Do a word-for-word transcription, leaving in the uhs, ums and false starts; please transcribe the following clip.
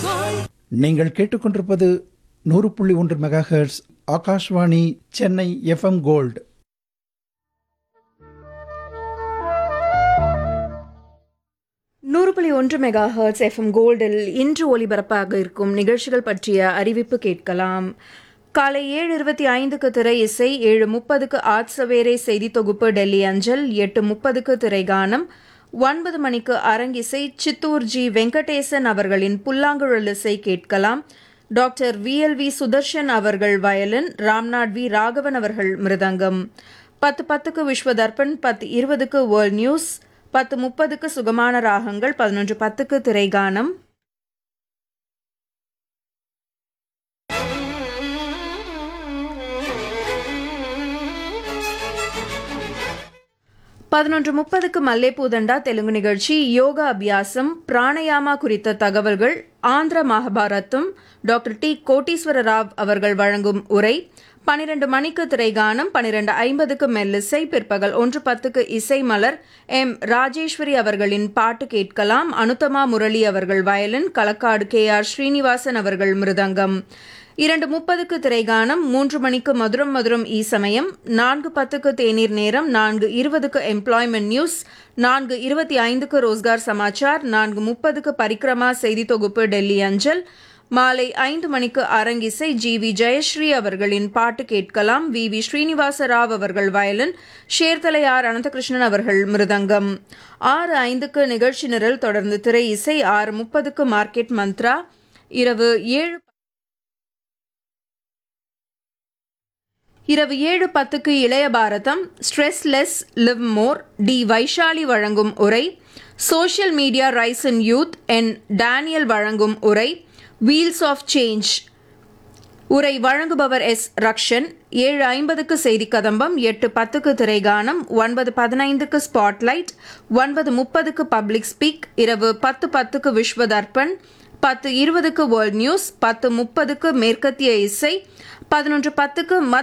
நீங்கள் கேட்டுக்கொண்டிருப்பது நூறு புள்ளி ஒன்று mega hertz Akashvani Chennai FM gold. நூறு புள்ளி ஒன்று மெகா ஹெர்ட்ஸ் எஃப்எம் கோல்டில் இன்று ஒலிபரப்பாக இருக்கும் நிகழ்ச்சிகள் பற்றிய அறிவிப்பு கேட்கலாம். காலை ஏழு இருபத்தி ஐந்துக்கு திரை இசை, ஏழு முப்பதுக்கு ஆட் சவேரே செய்தி தொகுப்பு டெல்லி அஞ்சல், எட்டு முப்பதுக்கு திரைகானம், ஒன்பது மணிக்கு அரங்கிசை சித்தூர் ஜி வெங்கடேசன் அவர்களின் புல்லாங்குழல் இசை கேட்கலாம். Doctor V L V Sudarshan அவர்கள் வயலின், ராம்நாத் வி ராகவன் அவர்கள் மிருதங்கம். பத்து பத்துக்கு விஸ்வ தர்ப்பண், பத்து இருபதுக்கு வேர்ல்ட் நியூஸ், பத்து முப்பதுக்கு சுகமான ராகங்கள், பதினொன்று பத்துக்கு திரைகானம். பதினொன்று முப்பதுக்கு மல்லேபூதண்டா தெலுங்கு நிகழ்ச்சி, யோகா அபியாசம், பிராணயாமா குறித்த தகவல்கள், ஆந்திர மகாபாரதம், டாக்டர் டி கோட்டீஸ்வர ராவ் அவர்கள் வழங்கும் உரை. பனிரெண்டு மணிக்கு திரைகானம், பனிரெண்டு ஐம்பதுக்கு மெல்லிசை, பிற்பகல் ஒன்று பத்துக்கு இசை மலர், எம் ராஜேஸ்வரி அவர்களின் பாட்டு கேட்கலாம். அனுத்தமா முரளி அவர்கள் violin, Kalakkad K R Srinivasan அவர்கள் மிருதங்கம். இரண்டு முப்பதுக்கு திரைகானம், மூன்று மணிக்கு மதுரம் மதுரம் ஈ சமயம், நான்கு பத்துக்கு தேநீர் நேரம், நான்கு இருபதுக்கு எம்ப்ளாய்மெண்ட் நியூஸ், நான்கு இருபத்தி ஐந்துக்கு ரோஸ்கார் சமாச்சார், நான்கு முப்பதுக்கு பரிக்ரமா செய்தி தொகுப்பு டெல்லி அஞ்சல். மாலை ஐந்து மணிக்கு அரங்கிசை, ஜி வி ஜெயஸ்ரீ அவர்களின் பாட்டு கேட்கலாம். வி வி ஸ்ரீனிவாச ராவ் அவர்கள் வயலின், ஷேர்தலை ஆர் அனந்தகிருஷ்ணன் அவர்கள் மிருதங்கம். ஆறு ஐந்துக்கு நிகழ்ச்சி நிரல், தொடர்ந்து திரை இசை. ஆறு முப்பதுக்கு மார்க்கெட் மந்த்ரா. இரவு ஏழு இரவு ஏழு பத்துக்கு இளைய பாரதம், ஸ்ட்ரெஸ் லெஸ் லிவ் மோர், டி வைஷாலி வழங்கும் உரை. சோஷியல் மீடியா ரைஸ் இன் யூத், என் டேனியல் வழங்கும் உரை. வீல்ஸ் ஆஃப் சேஞ்ச் உரை வழங்குபவர் எஸ் ரக்ஷன். ஏழு ஐம்பதுக்கு செய்தி கதம்பம், எட்டு பத்துக்கு திரைகானம், ஒன்பது பதினைந்துக்கு ஸ்பாட்லைட், ஒன்பது முப்பதுக்கு பப்ளிக் ஸ்பீக். இரவு பத்து பத்துக்கு விஸ்வ தர்ப்பண், பத்து இருபதுக்கு வேர்ல்ட் நியூஸ், பத்து முப்பதுக்கு மேற்கத்திய இசை, பதினொன்று பத்துக்கு